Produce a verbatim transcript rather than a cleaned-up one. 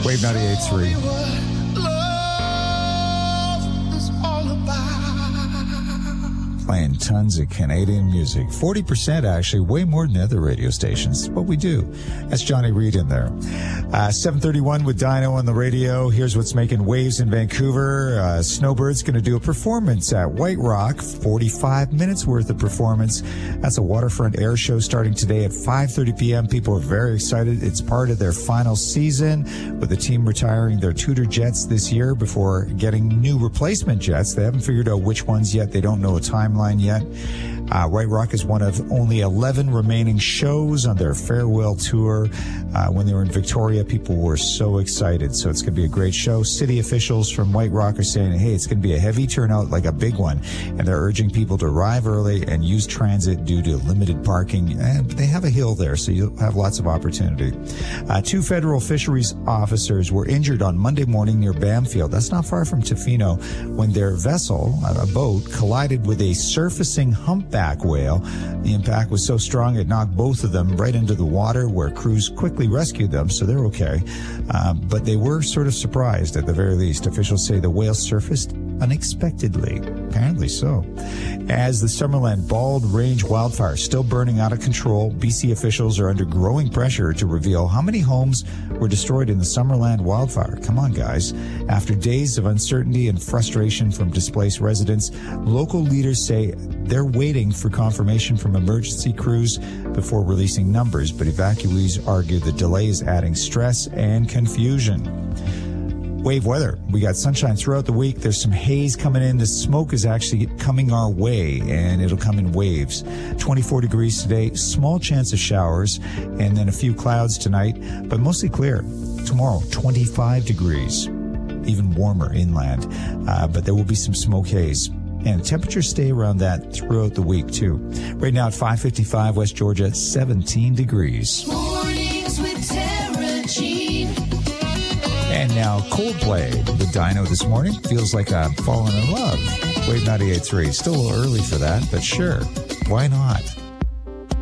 Wave ninety-eight point three. Playing tons of Canadian music. forty percent actually, way more than the other radio stations. But we do. That's Johnny Reed in there. Uh, seven thirty-one with Dino on the radio. Here's what's making waves in Vancouver. Uh, Snowbird's going to do a performance at White Rock. forty-five minutes worth of performance. That's a waterfront air show starting today at five thirty p.m. People are very excited. It's part of their final season, with the team retiring their Tudor jets this year before getting new replacement jets. They haven't figured out which ones yet. They don't know a timeline yet. Uh, White Rock is one of only eleven remaining shows on their farewell tour. Uh, when they were in Victoria, people were so excited. So it's going to be a great show. City officials from White Rock are saying, hey, it's going to be a heavy turnout, like a big one. And they're urging people to arrive early and use transit due to limited parking. And they have a hill there, so you'll have lots of opportunity. Uh, two federal fisheries officers were injured on Monday morning near Bamfield. That's not far from Tofino, when their vessel, a boat, collided with a surfacing humpback whale. The impact was so strong it knocked both of them right into the water, where crews quickly rescued them, so they're okay. Um, but they were sort of surprised, at the very least. Officials say the whale surfaced unexpectedly. Apparently so. As the Summerland Bald Range wildfire still burning out of control, B C officials are under growing pressure to reveal how many homes were destroyed in the Summerland wildfire. Come on, guys. After days of uncertainty and frustration from displaced residents, local leaders say they're waiting for confirmation from emergency crews before releasing numbers, but evacuees argue the delay is adding stress and confusion. Wave weather. We got sunshine throughout the week. There's some haze coming in. The smoke is actually coming our way, and it'll come in waves. twenty-four degrees today. Small chance of showers, and then a few clouds tonight, but mostly clear. Tomorrow, twenty-five degrees. Even warmer inland, uh, but there will be some smoke haze. And temperatures stay around that throughout the week, too. Right now at five fifty-five West Georgia, seventeen degrees. Mornings with Tara Jean. And now Coldplay, the Dino this morning. Feels like I'm falling in love. Wave ninety-eight point three. Still a little early for that, but sure, why not?